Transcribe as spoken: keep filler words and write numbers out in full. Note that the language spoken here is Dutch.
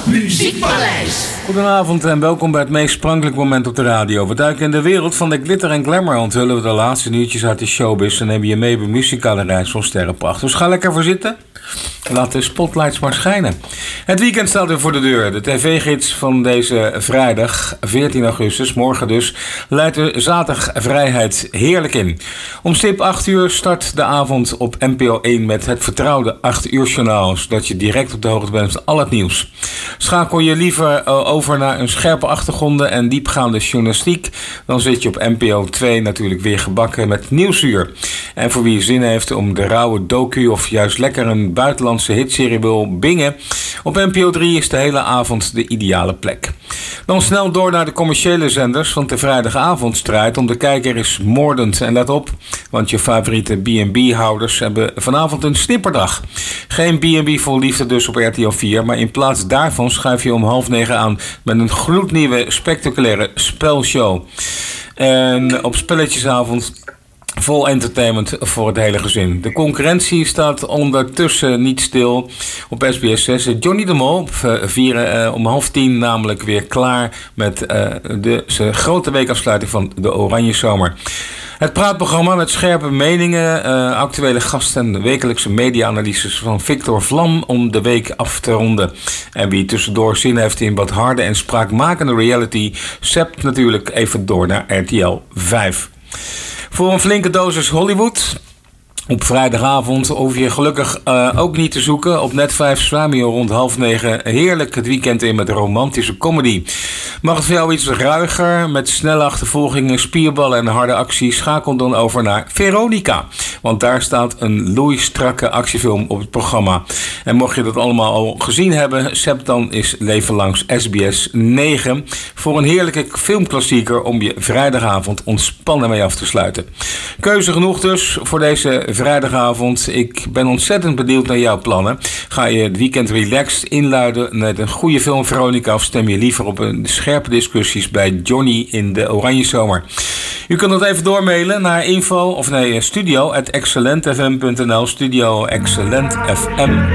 Muziekpaleis. Goedenavond en welkom bij het meest sprankelijk moment op de radio. We duiken in de wereld van de glitter en glamour. Onthullen we de laatste nieuwtjes uit de showbiz en nemen je mee bij muzikale reis van sterrenpracht. Dus ga lekker voor zitten. Laat de spotlights maar schijnen. Het weekend staat weer voor de deur. De tv-gids van deze vrijdag, veertien augustus, morgen dus, leidt de zaterdag vrijheid heerlijk in. Om stip acht uur start de avond op N P O één met het vertrouwde acht uur journaal, zodat je direct op de hoogte bent van al het nieuws. Schakel je liever over naar een scherpe achtergronden en diepgaande journalistiek, dan zit je op N P O twee natuurlijk weer gebakken met Nieuwsuur. En voor wie zin heeft om de rauwe docu of juist lekker een buitenlandse hitserie wil bingen, op N P O drie is de hele avond de ideale plek. Dan snel door naar de commerciële zenders, want de vrijdagavondstrijd om de kijker is moordend. En let op, want je favoriete B en B-houders hebben vanavond een snipperdag. Geen B en B vol liefde dus op R T L vier, maar in plaats daarvan schuif je om half negen aan met een gloednieuwe spectaculaire spelshow. En op spelletjesavond vol entertainment voor het hele gezin. De concurrentie staat ondertussen niet stil. Op S B S zes Johnny de Mol op vier, uh, om half tien namelijk weer klaar met uh, de uh, grote weekafsluiting van de Oranje Zomer. Het praatprogramma met scherpe meningen, uh, actuele gasten en de wekelijkse media-analyses van Victor Vlam om de week af te ronden. En wie tussendoor zin heeft in wat harde en spraakmakende reality, zept natuurlijk even door naar R T L vijf. Voor een flinke dosis Hollywood op vrijdagavond hoef je gelukkig uh, ook niet te zoeken. Op Net vijf slaan we rond half negen heerlijk het weekend in met romantische comedy. Mag het voor jou iets ruiger met snelle achtervolgingen, spierballen en harde acties? Schakel dan over naar Veronica. Want daar staat een loeistrakke actiefilm op het programma. En mocht je dat allemaal al gezien hebben, zet dan is Leven langs S B S negen voor een heerlijke filmklassieker om je vrijdagavond ontspannen mee af te sluiten. Keuze genoeg dus voor deze vrijdagavond. Ik ben ontzettend benieuwd naar jouw plannen. Ga je het weekend relaxed inluiden met een goede film Veronica of stem je liever op een scherpe discussies bij Johnny in de Oranje Zomer? U kunt dat even doormailen naar info of nee studio at excellent f m punt n l studio excellent f m